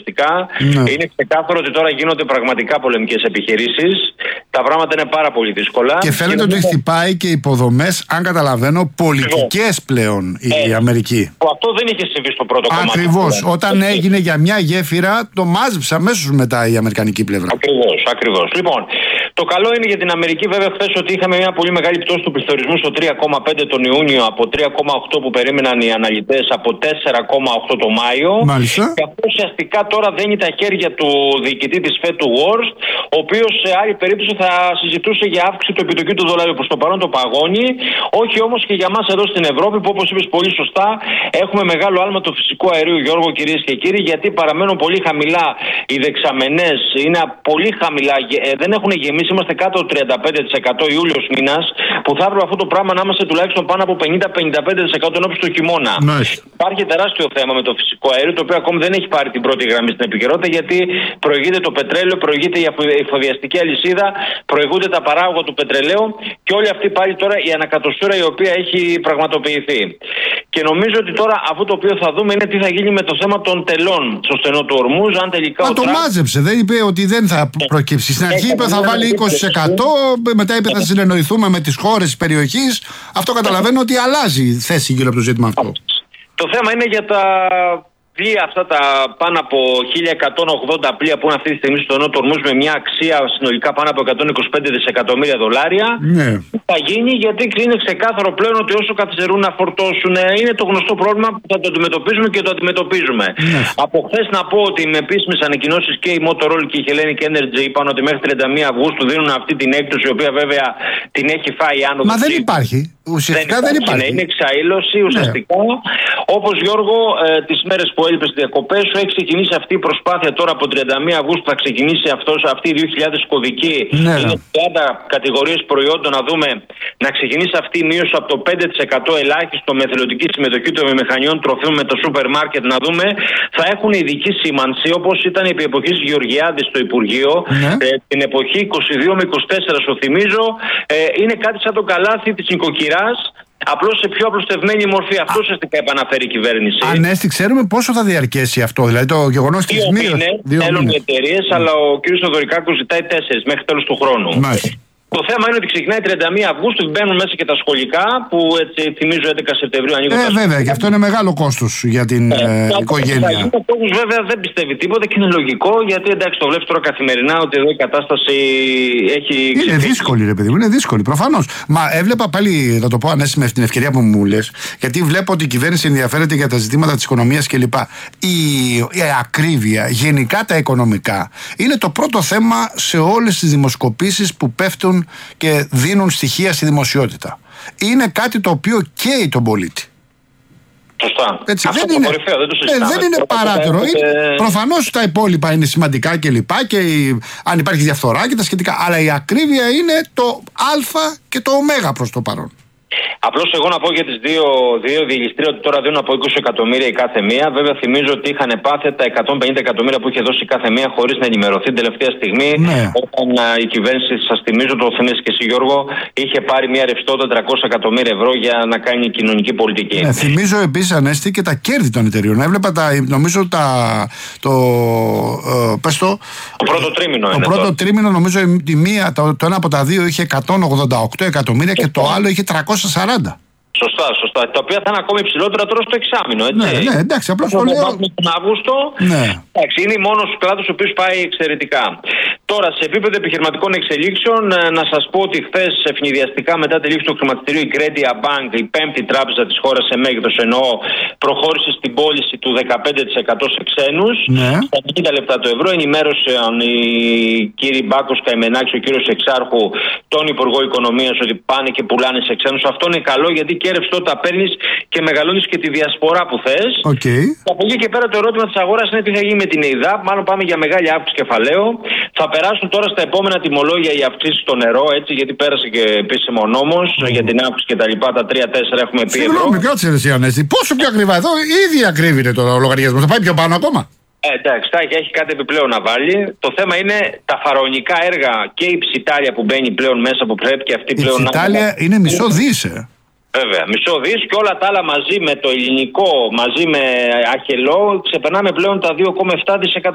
ουσιαστικά. Είναι ξεκάθαρο ότι τώρα γίνονται πραγματικά πολεμικές επιχειρήσεις. Τα πράγματα είναι πάρα πολύ δύσκολα. Και φαίνεται ότι χτυπάει και υποδομές, αν καταλαβαίνω, πολιτικές πλέον η Αμερική. Που αυτό δεν είχε συμβεί στο πρώτο κομμάτι. Ακριβώς. Όταν έγινε για μια γέφυρα, το μάζεψε αμέσως μετά η αμερικανική πλευρά. Ακριβώς. Λοιπόν, το καλό είναι για την Αμερική, βέβαια, χθες ότι είχαμε μια πολύ μεγάλη πτώση του πληθωρισμού στο 3,5 τον Ιούνιο, από 3,8 που περίμεναν οι αναλυτές, από 4,8 το Μάιο. Μάλιστα. Και αυτό ουσιαστικά τώρα δένει τα χέρια του διοικητή της Fed του Worst, ο οποίος σε άλλη περίπτωση θα συζητούσε για αύξηση του επιτοκίου του δολάριου. Προς το παρόν το παγώνει, όχι όμως και για μας εδώ στην Ευρώπη, που όπως είπες πολύ σωστά, έχουμε μεγάλο άλμα του φυσικού αερίου, Γιώργο, κυρίες και κύριοι, γιατί παραμένουν πολύ χαμηλά οι δεξαμενές, είναι πολύ χαμηλά, δεν έχουν γεμίσει, είμαστε κάτω από 35% Ιούλιος μήνας, που θα έπρεπε αυτό το πράγμα να είμαστε τουλάχιστον πάνω από 50-55% ενώπιση του χειμώνα. Υπάρχει τεράστιο θέμα με το φυσικό αέριο, το οποίο ακόμη δεν έχει πάρει την πρώτη γραμμή στην επικαιρότητα, γιατί προηγείται το πετρέλαιο, προηγείται η εφοδιαστική αλυσίδα, προηγούνται τα παράγωγα του πετρελαίου και όλη αυτή πάλι τώρα η ανακατοστούρα η οποία έχει πραγματοποιηθεί. Και νομίζω ότι τώρα αυτό το οποίο θα δούμε είναι τι θα γίνει με το θέμα των τελών στο στενό του Ορμούζ. Αν τελικά. Το μάζεψε, δεν είπε ότι δεν θα προκύψει. Στην αρχή είπε θα βάλει 20%, μετά είπε θα συνεννοηθούμε με τις χώρες της περιοχής. Αυτό καταλαβαίνω ότι αλλάζει θέση γύρω από το ζήτημα αυτό. Το θέμα είναι για τα πλοία αυτά, τα πάνω από 1180 πλοία που είναι αυτή τη στιγμή στο νότο Ορμούζ, με μια αξία συνολικά πάνω από 125 δισεκατομμύρια δολάρια. Ναι. Θα γίνει, γιατί είναι ξεκάθαρο πλέον ότι όσο καθυστερούν να φορτώσουν, είναι το γνωστό πρόβλημα που θα το αντιμετωπίζουμε και το αντιμετωπίζουμε. Ναι. Από χθες να πω ότι με επίσημες ανακοινώσεις και η Motorola και η Hellenic Energy είπαν ότι μέχρι 31 Αυγούστου δίνουν αυτή την έκπτωση, η οποία βέβαια την έχει φάει άνω. Μα δεν υπάρχει. Ουσιαστικά δεν υπάρχει. Είναι εξαήλωση ουσιαστικά. Ναι. Όπως, Γιώργο, τις μέρες που έλειπες στις διακοπές σου, έχει ξεκινήσει αυτή η προσπάθεια τώρα από 31 Αυγούστου. Θα ξεκινήσει αυτή η 2000 κωδική. Ναι. Είναι 30 κατηγορίες προϊόντων να δούμε. Να ξεκινήσει αυτή η μείωση από το 5% ελάχιστο με εθελοντική συμμετοχή των βιομηχανιών τροφίμων με το σούπερ μάρκετ. Να δούμε. Θα έχουν ειδική σήμανση, όπως ήταν επί εποχής Γεωργιάδη στο Υπουργείο. Ναι. Την εποχή 22 με 24, σου θυμίζω. Είναι κάτι σαν το καλάθι της νοικοκυράς. Απλώς σε πιο απλουστευμένη μορφή. Αυτό ουσιαστικά επαναφέρει η κυβέρνηση. Ανέστη, ξέρουμε πόσο θα διαρκέσει αυτό. Δηλαδή το γεγονός της μείωσης. Θέλουν οι εταιρείες, αλλά ο κ. Θοδωρικάκος ζητάει 4 μέχρι τέλος του χρόνου. Μάλιστα. Το θέμα είναι ότι ξεκινάει 31 Αυγούστου, μπαίνουν μέσα και τα σχολικά, που έτσι θυμίζω 11 Σεπτεμβρίου ανοίγουν. Βέβαια, και αυτό είναι μεγάλο κόστος για την οικογένεια. Ο κόσμος βέβαια δεν πιστεύει τίποτα και είναι λογικό, γιατί εντάξει, το βλέπεις τώρα καθημερινά ότι εδώ η κατάσταση έχει. Είναι δύσκολη, ρε παιδί μου, είναι δύσκολη, προφανώς. Μα έβλεπα πάλι, θα το πω Ανέστη, με την ευκαιρία που μου λες, γιατί βλέπω ότι η κυβέρνηση ενδιαφέρεται για τα ζητήματα της οικονομίας κλπ. Η ακρίβεια, γενικά τα οικονομικά, είναι το πρώτο θέμα σε όλες τις δημοσκοπήσεις που πέφτουν και δίνουν στοιχεία στη δημοσιότητα. Είναι κάτι το οποίο καίει τον πολίτη. Σωστά. Έτσι, αυτό δεν είναι κορυφαίο, δεν το συζητάμε. Δεν είναι παράτερο. Προφανώς τα υπόλοιπα είναι σημαντικά και λοιπά, και αν υπάρχει διαφθορά και τα σχετικά. Αλλά η ακρίβεια είναι το α και το ω προς το παρόν. Απλώς εγώ να πω για τις δύο διελιστρίες ότι τώρα δίνουν από 20 εκατομμύρια η κάθε μία. Βέβαια θυμίζω ότι είχαν πάθει τα 150 εκατομμύρια που είχε δώσει η κάθε μία χωρίς να ενημερωθεί την τελευταία στιγμή. Ναι. Όταν η κυβέρνηση, σας θυμίζω, το θυμίζεις και εσύ Γιώργο, είχε πάρει μια ρευστότητα 300 εκατομμύρια ευρώ για να κάνει κοινωνική πολιτική. Ναι, θυμίζω επίσης, Ανέστη, και τα κέρδη των εταιρείων. Έβλεπα νομίζω το πρώτο τρίμηνο. Το πρώτο τρίμηνο, νομίζω το ένα από τα δύο είχε 188 εκατομμύρια και το άλλο είχε 340. Σωστά. Τα οποία θα είναι ακόμη υψηλότερα τώρα στο εξάμηνο, έτσι. Ναι, εντάξει, απλώς το λέω. Τον Αύγουστο. Ναι. Εντάξει, είναι μόνος κλάδος ο οποίος πάει εξαιρετικά. Τώρα, σε επίπεδο επιχειρηματικών εξελίξεων, να σας πω ότι χθες ευνηδιαστικά μετά τη λήξη του χρηματιστηρίου η Crediia Bank, η πέμπτη τράπεζα της χώρας σε μέγεθος εννοώ, προχώρησε στην πώληση του 15% σε ξένους. Ναι. Στα 90 λεπτά το ευρώ ενημέρωσαν οι κύριοι Μπάκος Καημενάκης, ο κύριος Εξάρχου, τον Υπουργό Οικονομίας, ότι πάνε και πουλάνε σε ξένους. Αυτό είναι καλό, γιατί και ρευστότητα παίρνεις και μεγαλώνεις και τη διασπορά που θες. Okay. Από εκεί και πέρα το ερώτημα της αγοράς είναι τι θα γίνει με την ΕΙΔΑΠ. Μάλλον πάμε για μεγάλη αύξηση κεφαλαίου. Θα περάσουν τώρα στα επόμενα τιμολόγια οι αυξήσεις στο νερό, έτσι, γιατί πέρασε και επίσημο νόμος για την αύξηση και τα λοιπά. Τα 3-4 έχουμε πει. Συγγνώμη, κάτσε εσύ, Ανέστη. Πόσο πιο ακριβά εδώ, ήδη ακρίβει είναι το λογαριασμό. Θα πάει πιο πάνω ακόμα. Εντάξει, έχει κάτι επιπλέον να βάλει. Το θέμα είναι τα φαραωνικά έργα και η Ψιτάλια που μπαίνει πλέον μέσα, που πρέπει και αυτή πλέον. Η Ψιτάλια είναι μισό δις. Βέβαια, μισό δις, και όλα τα άλλα μαζί με το ελληνικό, μαζί με Αχελό, ξεπερνάμε πλέον τα 2,7 δισεκατομμύρια.